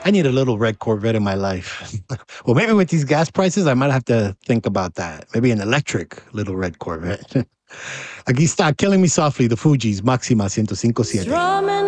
I need a little red Corvette in my life. Well, maybe with these gas prices, I might have to think about that. Maybe an electric little red Corvette. Aquí está, Killing Me Softly, the Fugees, Máxima 105.7.